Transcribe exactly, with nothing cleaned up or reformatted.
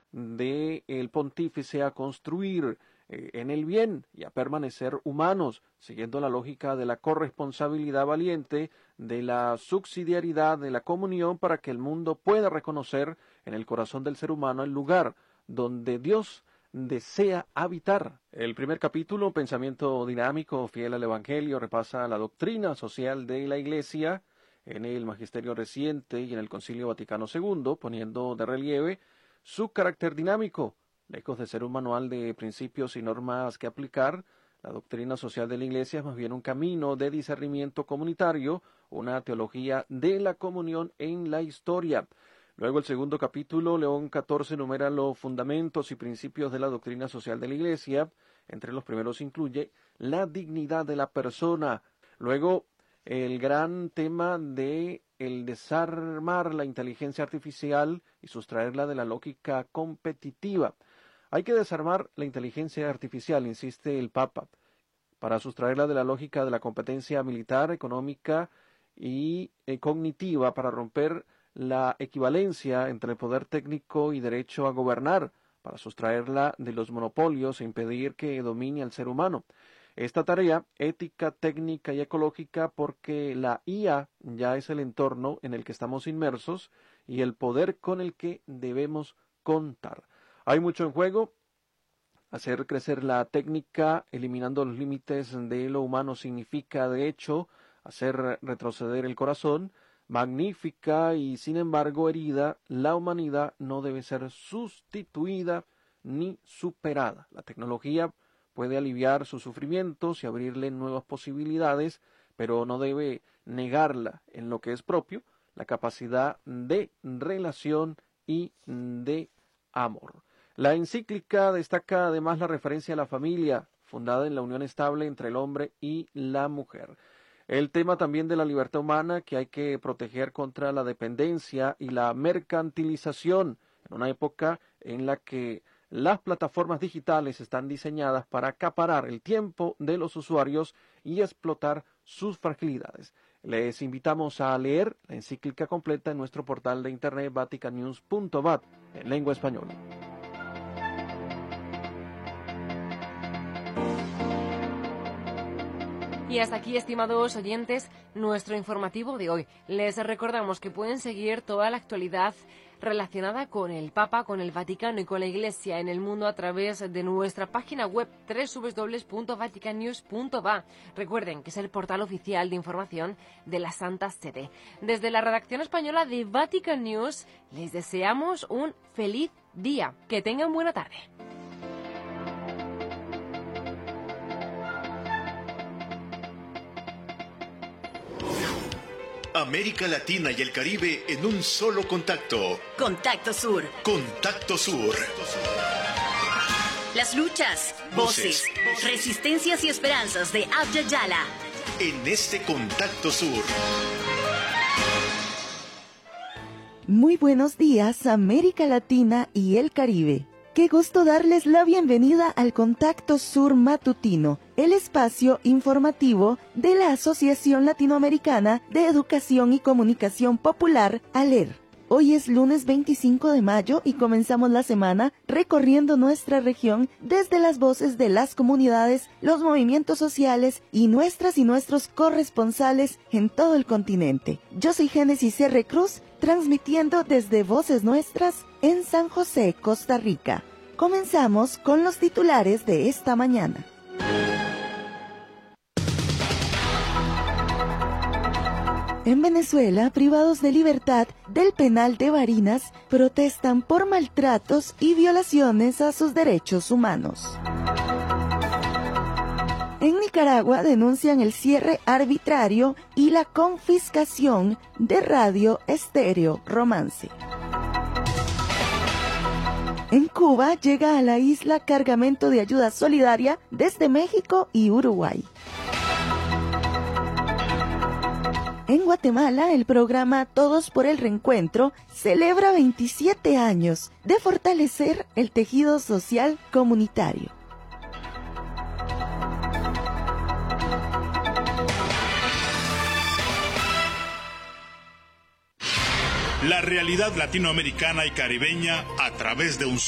del pontífice a construir eh, en el bien y a permanecer humanos, siguiendo la lógica de la corresponsabilidad valiente, de la subsidiariedad, de la comunión, para que el mundo pueda reconocer en el corazón del ser humano el lugar donde Dios desea habitar. El primer capítulo, Pensamiento dinámico, fiel al Evangelio, repasa la doctrina social de la Iglesia en el Magisterio reciente y en el Concilio Vaticano segundo, poniendo de relieve su carácter dinámico. Lejos de ser un manual de principios y normas que aplicar, la doctrina social de la Iglesia es más bien un camino de discernimiento comunitario, una teología de la comunión en la historia. Luego el segundo capítulo, León catorce, enumera los fundamentos y principios de la doctrina social de la Iglesia. Entre los primeros incluye la dignidad de la persona. Luego el gran tema de el desarmar la inteligencia artificial y sustraerla de la lógica competitiva. Hay que desarmar la inteligencia artificial, insiste el Papa, para sustraerla de la lógica de la competencia militar, económica y eh, cognitiva, para romper la equivalencia entre el poder técnico y derecho a gobernar, para sustraerla de los monopolios e impedir que domine al ser humano. Esta tarea, ética, técnica y ecológica, porque la I A ya es el entorno en el que estamos inmersos y el poder con el que debemos contar. Hay mucho en juego. Hacer crecer la técnica, eliminando los límites de lo humano, significa, de hecho, hacer retroceder el corazón. Magnífica y, sin embargo, herida, la humanidad no debe ser sustituida ni superada. La tecnología puede aliviar sus sufrimientos y abrirle nuevas posibilidades, pero no debe negarla en lo que es propio, la capacidad de relación y de amor. La encíclica destaca además la referencia a la familia, fundada en la unión estable entre el hombre y la mujer. El tema también de la libertad humana, que hay que proteger contra la dependencia y la mercantilización, en una época en la que las plataformas digitales están diseñadas para acaparar el tiempo de los usuarios y explotar sus fragilidades. Les invitamos a leer la encíclica completa en nuestro portal de internet vatican news punto v a t en lengua española. Y hasta aquí, estimados oyentes, nuestro informativo de hoy. Les recordamos que pueden seguir toda la actualidad relacionada con el Papa, con el Vaticano y con la Iglesia en el mundo a través de nuestra página web doble u doble u doble u punto vatican news punto v a. Recuerden que es el portal oficial de información de la Santa Sede. Desde la redacción española de Vatican News les deseamos un feliz día. Que tengan buena tarde. América Latina y el Caribe en un solo contacto. Contacto Sur. Contacto Sur. Las luchas, voces, voces, resistencias y esperanzas de Abya Yala. En este Contacto Sur. Muy buenos días, América Latina y el Caribe. Qué gusto darles la bienvenida al Contacto Sur Matutino, el espacio informativo de la Asociación Latinoamericana de Educación y Comunicación Popular, ALER. Hoy es lunes veinticinco de mayo y comenzamos la semana recorriendo nuestra región desde las voces de las comunidades, los movimientos sociales y nuestras y nuestros corresponsales en todo el continente. Yo soy Génesis R. Cruz, transmitiendo desde Voces Nuestras en San José, Costa Rica. Comenzamos con los titulares de esta mañana. En Venezuela, privados de libertad del penal de Barinas protestan por maltratos y violaciones a sus derechos humanos. En Nicaragua denuncian el cierre arbitrario y la confiscación de Radio Estéreo Romance. En Cuba llega a la isla cargamento de ayuda solidaria desde México y Uruguay. En Guatemala, el programa Todos por el Reencuentro celebra veintisiete años de fortalecer el tejido social comunitario. La realidad latinoamericana y caribeña a través de un